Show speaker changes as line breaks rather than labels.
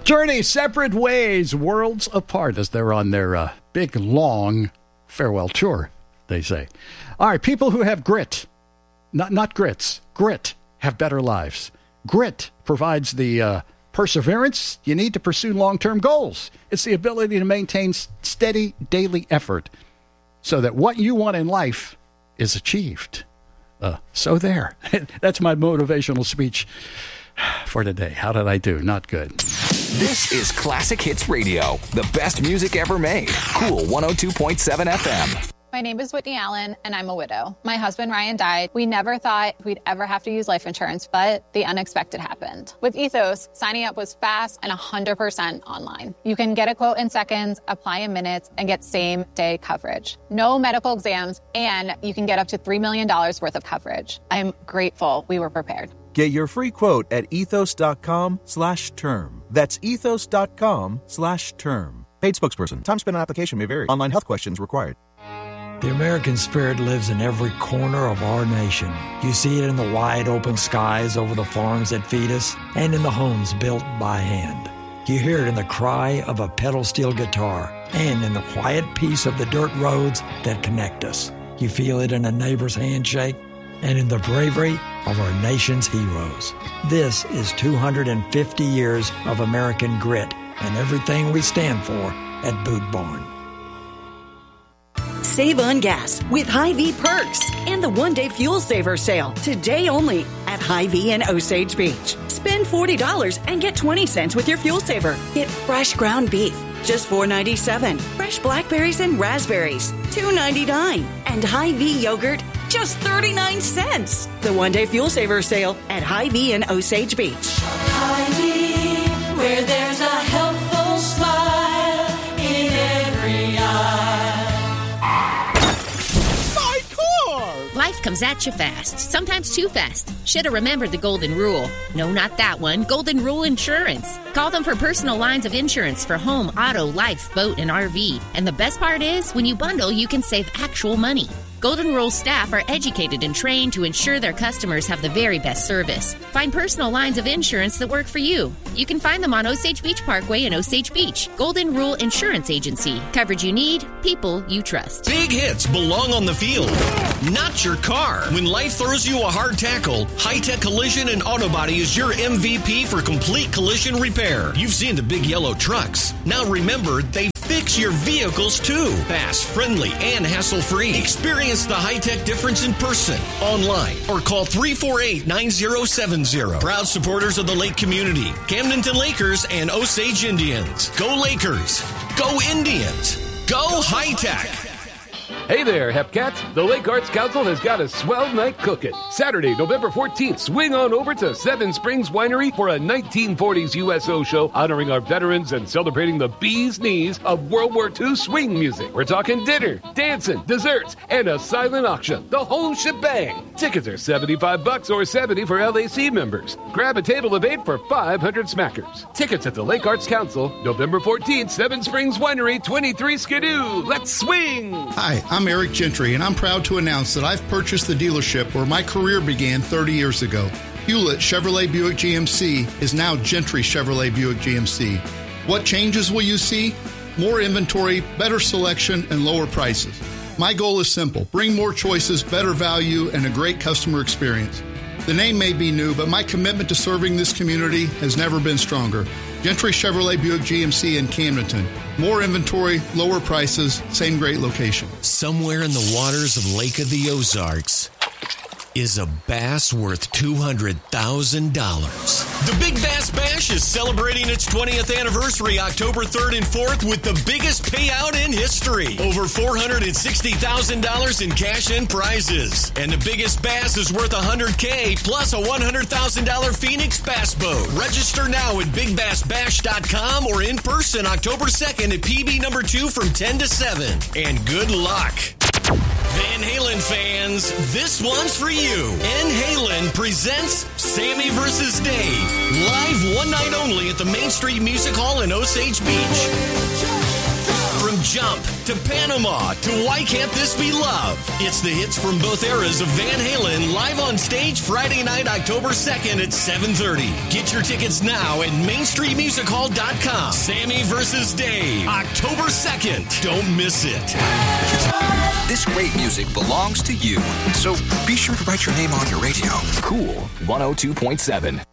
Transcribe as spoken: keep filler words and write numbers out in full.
Journey separate ways, worlds apart, as they're on their uh, big, long farewell tour, they say. All right, people who have grit, not not grits, grit, have better lives. Grit provides the uh, perseverance you need to pursue long-term goals. It's the ability to maintain steady daily effort so that what you want in life is achieved. Uh, so there. That's my motivational speech for today. How did I do? Not good.
This is Classic Hits Radio, the best music ever made. Cool one oh two point seven F M.
My name is Whitney Allen, and I'm a widow. My husband, Ryan, died. We never thought we'd ever have to use life insurance, but the unexpected happened. With Ethos, signing up was fast and one hundred percent online. You can get a quote in seconds, apply in minutes, and get same-day coverage. No medical exams, and you can get up to three million dollars worth of coverage. I'm grateful we were prepared.
Get your free quote at ethos.com slash term. That's ethos.com slash term. Paid spokesperson. Time spent on application may vary. Online health questions required.
The American spirit lives in every corner of our nation. You see it in the wide open skies over the farms that feed us and in the homes built by hand. You hear it in the cry of a pedal steel guitar and in the quiet peace of the dirt roads that connect us. You feel it in a neighbor's handshake and in the bravery of our nation's heroes. This is two hundred fifty years of American grit and everything we stand for at Boot Barn.
Save on gas with Hy-Vee Perks and the one-day fuel saver sale today only at Hy-Vee in Osage Beach. Spend forty dollars and get twenty cents with your fuel saver. Get fresh ground beef, just four ninety-seven. Fresh blackberries and raspberries, two ninety-nine. And Hy-Vee yogurt, just thirty-nine cents. The one-day fuel saver sale at Hy-Vee in Osage Beach.
Hy-Vee, where there's a helpful smile in every eye.
Life comes at you fast, sometimes too fast. Should have remembered the golden rule. No, not that one. Golden Rule Insurance. Call them for personal lines of insurance for home, auto, life, boat, and R V. And the best part is, when you bundle, you can save actual money. Golden Rule staff are educated and trained to ensure their customers have the very best service. Find personal lines of insurance that work for you. You can find them on Osage Beach Parkway in Osage Beach. Golden Rule Insurance Agency. Coverage you need, people you trust.
Big hits belong on the field, not your car. When life throws you a hard tackle, High Tech Collision and Auto Body is your M V P for complete collision repair. You've seen the big yellow trucks. Now remember, they fix your vehicles too. Fast, friendly, and hassle-free. Experience the high-tech difference in person, online, or call three four eight, nine zero seven zero. Proud supporters of the Lake community, Camdenton Lakers and Osage Indians. Go Lakers. Go Indians. Go high-tech.
Hey there, Hepcats. The Lake Arts Council has got a swell night cooking. Saturday, November fourteenth, swing on over to Seven Springs Winery for a nineteen forties U S O show honoring our veterans and celebrating the bee's knees of World War Two swing music. We're talking dinner, dancing, desserts, and a silent auction. The whole shebang. Tickets are seventy-five bucks or seventy for L A C members. Grab a table of eight for five hundred smackers. Tickets at the Lake Arts Council, November fourteenth, Seven Springs Winery, twenty-three Skidoo. Let's swing!
Hi, I'm Eric Gentry, and I'm proud to announce that I've purchased the dealership where my career began thirty years ago. Hewlett Chevrolet Buick G M C is now Gentry Chevrolet Buick G M C. What changes will you see? More inventory, better selection, and lower prices. My goal is simple. Bring more choices, better value, and a great customer experience. The name may be new, but my commitment to serving this community has never been stronger. Gentry Chevrolet Buick G M C in Camdenton. More inventory, lower prices, same great location.
Somewhere in the waters of Lake of the Ozarks is a bass worth two hundred thousand dollars. The Big Bass Bash is celebrating its twentieth anniversary October third and fourth with the biggest payout in history. Over four hundred sixty thousand dollars in cash and prizes. And the biggest bass is worth one hundred thousand dollars plus a one hundred thousand dollars Phoenix Bass Boat. Register now at big bass bash dot com or in person October second at P B number two from ten to seven. And good luck. Van Halen fans, this one's for you. Van Halen presents Sammy versus Dave, live one night only at the Main Street Music Hall in Osage Beach. From Jump to Panama to Why Can't This Be Love? It's the hits from both eras of Van Halen live on stage Friday night, October second at seven thirty. Get your tickets now at main street music hall dot com. Sammy versus Dave, October second. Don't miss it.
This great music belongs to you. So be sure to write your name on your radio. Cool one oh two point seven.